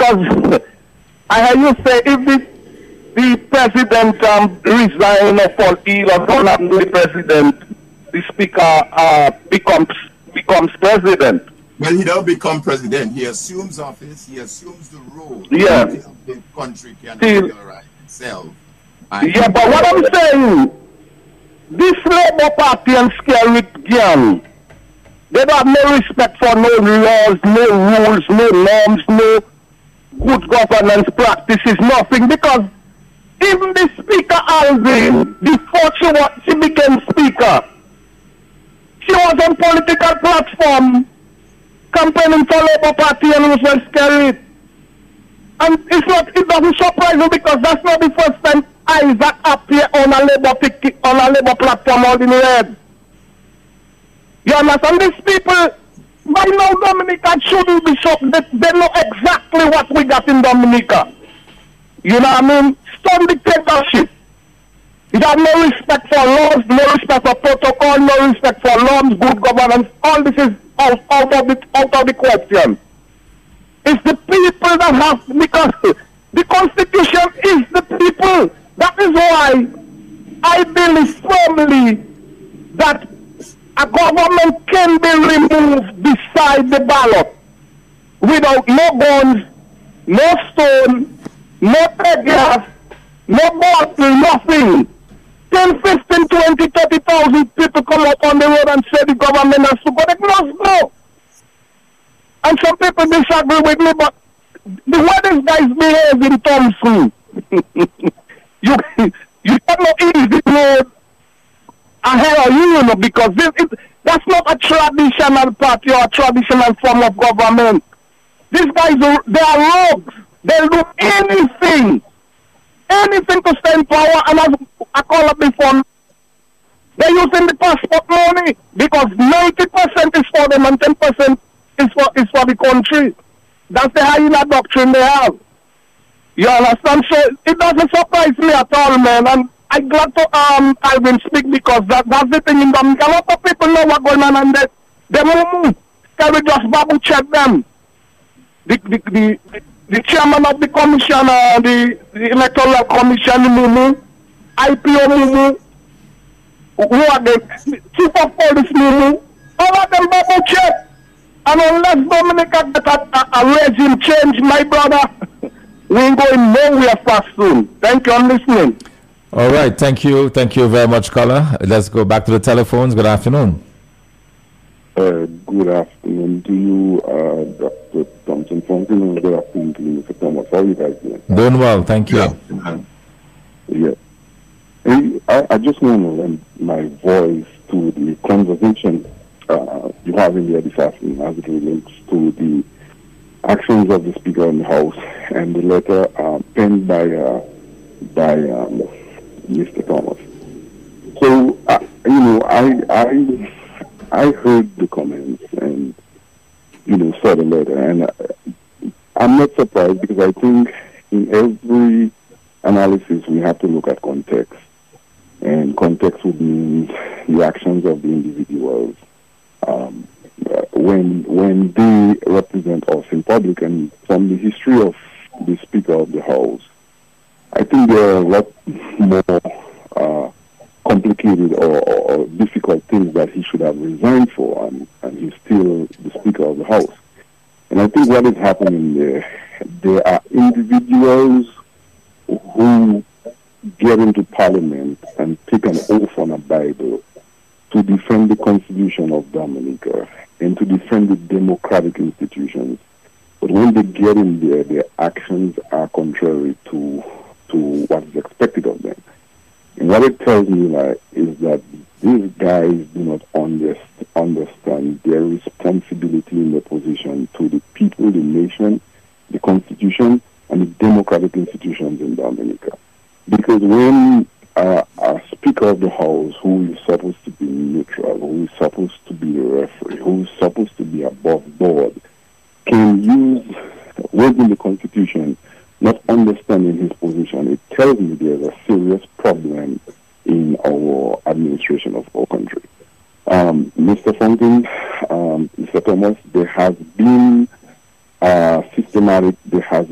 because I hear you say if the president resign or fall ill or don't happen to the president, the speaker becomes president. Well, he don't become president. He assumes office. He assumes the role. Yeah. Until the country can regularize itself. Yeah, but what I'm saying, this Labour Party and Skerrit gang, they don't have no respect for no laws, no rules, no norms, no good governance practices, nothing. Because even the Speaker Alvin, before she became Speaker, she was on political platform campaigning for Labour Party and Roosevelt Skerrit. And it doesn't surprise me because that's not the first time Isaac appear on a Labour platform holding red. You understand? These people, by now Dominica shouldn't be shocked. They know exactly what we got in Dominica. You know what I mean? Stone dictatorship. You have no respect for laws, no respect for protocol, no respect for norms, good governance. All this is out of the question. It's the people that have, because the Constitution is the people. That is why I believe firmly that a government can be removed beside the ballot without no guns, no stone, no tear gas, no bottle, nothing. 10, 15, 20, 30,000 people come up on the road and say the government has to go. They must go. And some people disagree with me, but the way these guys behave in Thompson, you cannot easy road ahead of you know, because that's not a traditional party or a traditional form of government. These guys, they are rogues. They'll do anything to stay in power. And as I call it before, they're using the passport money because 90% is for them and 10% is for the country. That's the hyena doctrine they have. You understand? So it doesn't surprise me at all, man. And I'm glad to Alvin speak because that's the thing in Dominica. A lot of people know what's going on and they move. Can we just babu check them? The chairman of the commission, the electoral commission, Mumu, IPO Mumu, who are the chief of police Mumu, all of them babu check. And unless Dominica get a regime change, my brother, we ain't going nowhere fast soon. Thank you, I'm listening. All right, thank you very much, caller. Let's go back to the telephones. Good afternoon. Good afternoon to you, Dr. Thompson Fontaine, and good afternoon to you, Mr. Thomas. How are you guys doing? Doing well, thank you. Yeah. Hey, I just want to lend my voice to the conversation you have in there this afternoon as it relates to the actions of the Speaker in the House and the letter penned by Mr. Thomas. So, I heard the comments and, saw the letter, and I'm not surprised because I think in every analysis we have to look at context, and context would mean the actions of the individuals when they represent us in public. And from the history of the Speaker of the House, I think there are a lot more complicated or difficult things that he should have resigned for, and he's still the Speaker of the House. And I think what is happening there are individuals who get into Parliament and take an oath on a Bible to defend the Constitution of Dominica and to defend the democratic institutions. But when they get in there, their actions are contrary to what is expected of them. And what it tells me is that these guys do not understand their responsibility in their position to the people, the nation, the Constitution, and the democratic institutions in Dominica. Because when a Speaker of the House who is supposed to be neutral, who is supposed to be a referee, who is supposed to be above board, can use words in the Constitution, not understanding his position, it tells me there's a serious problem in our administration of our country. Mr. Fontaine, Mr. Thomas, there has been systematic, there has